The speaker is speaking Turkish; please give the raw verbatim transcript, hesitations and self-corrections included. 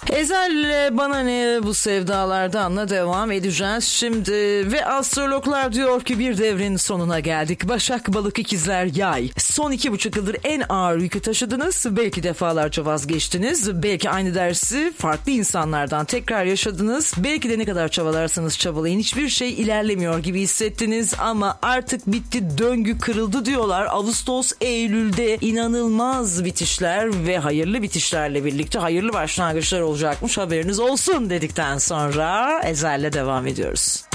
Ezel'le Bana Ne Bu Sevdalardan'la devam edeceğiz şimdi ve astrologlar diyor ki bir devrin sonuna geldik. Başak, Balık, İkizler, Yay. Son iki buçuk yıldır en ağır yükü taşıdınız. Belki defalarca vazgeçtiniz. Belki aynı dersi farklı insanlardan tekrar yaşadınız. Belki de ne kadar çabalarsanız çabalayın hiçbir şey ilerlemiyor gibi hissettiniz ama artık bitti, döngü kırıldı diyorlar. Ağustos, Eylül'de inanılmaz bitişler ve hayırlı bitişlerle birlikte hayırlı başlangıçlar olacakmış, haberiniz olsun dedikten sonra Ezel'le devam ediyoruz.